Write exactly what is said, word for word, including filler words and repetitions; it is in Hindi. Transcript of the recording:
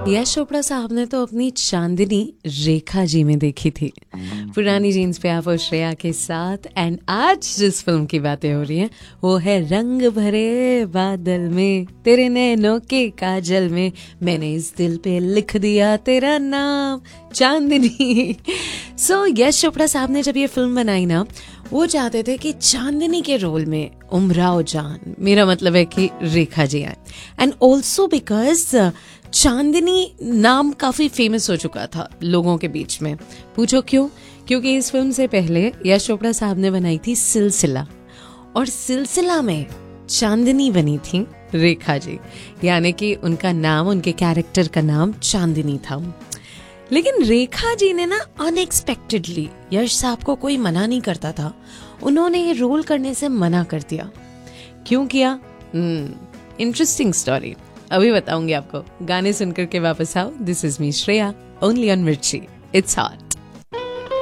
यश चोपड़ा साहब ने तो अपनी चांदनी रेखा जी में देखी थी। पुरानी जीन्स पे आप और श्रेया के साथ। एंड आज जिस फिल्म की बातें हो रही हैं वो है रंग भरे बादल में तेरे नैनों के काजल में मैंने इस दिल पे लिख दिया तेरा नाम चांदनी। सो so, यश चोपड़ा साहब ने जब ये फिल्म बनाई ना, वो चाहते थे कि चांदनी के रोल में उमराव जान, मेरा मतलब है कि रेखा जी आए। एंड ऑल्सो बिकॉज चांदनी नाम काफी फेमस हो चुका था लोगों के बीच में। पूछो क्यों? क्योंकि इस फिल्म से पहले यश चोपड़ा साहब ने बनाई थी सिलसिला, और सिलसिला में चांदनी बनी थी रेखा जी, यानी कि उनका नाम, उनके कैरेक्टर का नाम चांदनी था। लेकिन रेखा जी ने ना अनएक्सपेक्टेडली, यश साहब को कोई मना नहीं करता था, उन्होंने ये रोल करने से मना कर दिया। क्यों किया? इंटरेस्टिंग स्टोरी अभी बताऊंगी आपको। गाने सुनकर के वापस आओ। This is me Shreya, only on मिर्ची, इट्स हॉट।